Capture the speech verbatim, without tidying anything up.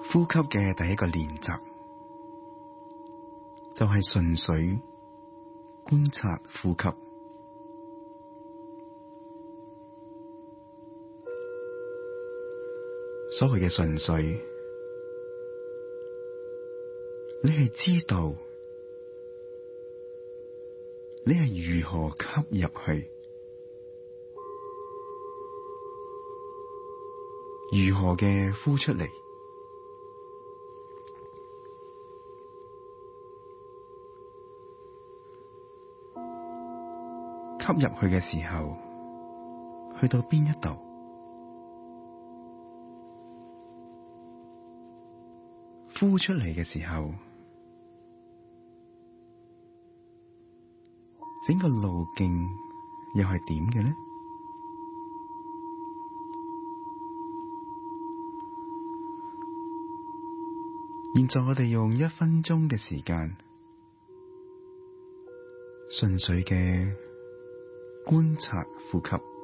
呼吸嘅第一個練習就係純粹觀察呼吸。所謂嘅純粹，你係知道你係如何吸入去，如何嘅呼出嚟。吸入去嘅時候，去到邊一度？呼出嚟嘅時候，整個路徑又係點嘅呢？現在我哋用一分鐘嘅時間，純粹嘅觀察呼吸。